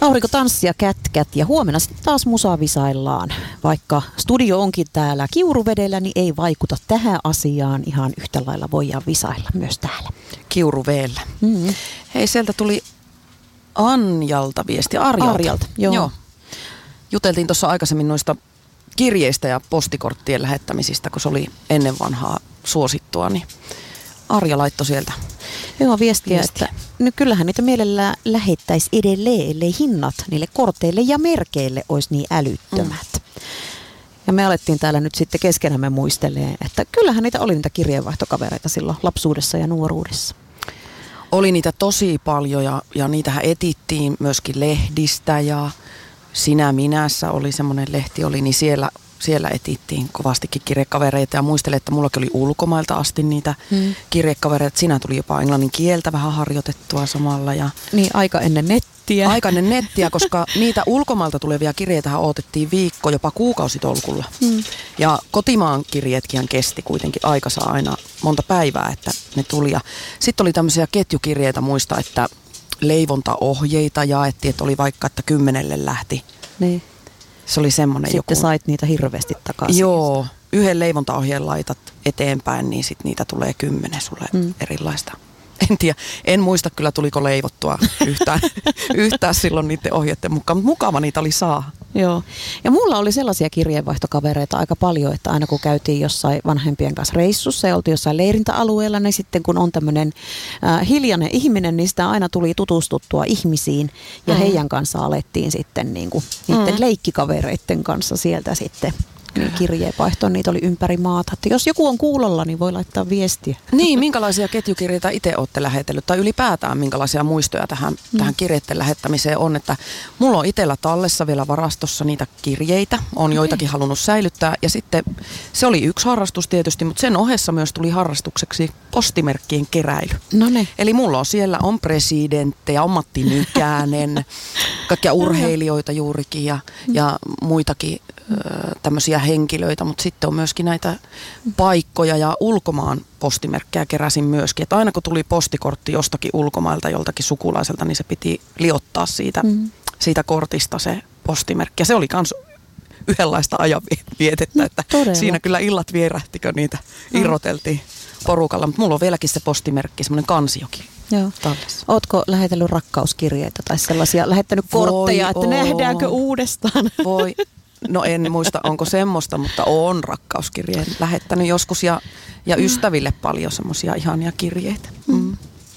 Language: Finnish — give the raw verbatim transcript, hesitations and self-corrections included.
Aurinko, tanssia, kätkät ja huomenna sitten taas musavisaillaan. Vaikka studio onkin täällä Kiuruvedellä, niin ei vaikuta tähän asiaan. Ihan yhtä lailla voidaan visailla myös täällä. Kiuruveellä. Mm-hmm. Hei, sieltä tuli Anjalta viesti. Arjalta. Arjalta, joo. joo. Juteltiin tuossa aikaisemmin noista kirjeistä ja postikorttien lähettämisistä, kun se oli ennen vanhaa suosittua, niin Arja laittoi sieltä Joo, viestiä, viestiä. että no kyllähän niitä mielellään lähettäisi edelleen, ellei hinnat niille korteille ja merkeille olisi niin älyttömät. Mm. Ja me alettiin täällä nyt sitten keskenämme muistelee, että kyllähän niitä oli niitä kirjeenvaihtokavereita silloin lapsuudessa ja nuoruudessa. Oli niitä tosi paljon ja, ja niitähän etittiin myöskin lehdistä ja Sinä Minässä oli semmoinen lehti, oli, niin siellä, siellä etittiin kovastikin kirjekavereita ja muistelen, että mullakin oli ulkomailta asti niitä hmm. kirjekavereita. Siinä tuli jopa englannin kieltä vähän harjoitettua samalla. Ja niin aika ennen nettiä. Aika ennen nettiä, koska niitä ulkomailta tulevia kirjeitä odotettiin viikko, jopa kuukausitolkulla. Hmm. Ja kotimaan kirjeetkin kesti kuitenkin aikansa aina monta päivää, että ne tuli. Sitten oli tämmöisiä ketjukirjeitä, muista, että leivontaohjeita jaettiin, että oli vaikka, että kymmenelle lähti. Niin. Se oli semmoinen joku. Sitten sait niitä hirveästi takaisin. Joo, yhden leivontaohjeen laitat eteenpäin, niin sitten niitä tulee kymmenen sulle mm. erilaista. En tiedä, en muista kyllä tuliko leivottua yhtään, yhtään silloin niiden ohjeiden mukaan, mutta mukava niitä oli saa. Joo, ja mulla oli sellaisia kirjeenvaihtokavereita aika paljon, että aina kun käytiin jossain vanhempien kanssa reissussa ja oltiin jossain leirintäalueella, niin sitten kun on tämmöinen äh, hiljainen ihminen, niin sitä aina tuli tutustuttua ihmisiin ja mm. heidän kanssa alettiin sitten niin kuin, niiden mm. leikkikavereiden kanssa sieltä sitten niin kirjeenvaihtoon, niitä oli ympäri maata. Että jos joku on kuulolla, niin voi laittaa viestiä. Niin, minkälaisia ketjukirjeitä itse olette lähetellyt tai ylipäätään minkälaisia muistoja tähän, mm. tähän kirjeiden lähettämiseen on, että mulla on itsellä tallessa vielä varastossa niitä kirjeitä, on okay. joitakin halunnut säilyttää ja sitten se oli yksi harrastus tietysti, mutta sen ohessa myös tuli harrastukseksi postimerkkien keräily. No ne. Eli mulla on siellä on presidenttejä, on Matti Nykänen, kaikkia urheilijoita juurikin ja, mm. ja muitakin tämmöisiä henkilöitä, mutta sitten on myöskin näitä paikkoja ja ulkomaan postimerkkejä keräsin myöskin. Että aina kun tuli postikortti jostakin ulkomailta joltakin sukulaiselta, niin se piti liottaa siitä, mm. siitä kortista se postimerkki. Ja se oli myös yhdenlaista ajanvietettä, että Todella. Siinä kyllä illat vierähti, kun niitä no. irroteltiin porukalla. Mutta mulla on vieläkin se postimerkki, semmoinen kansiokin. Joo. Ootko lähetellyt rakkauskirjeitä tai sellaisia, lähettänyt kortteja, että nähdäänkö uudestaan? Voi. No en muista, onko semmoista, mutta on rakkauskirjeen lähettänyt joskus ja, ja ystäville paljon semmoisia ihania kirjeitä. Mm.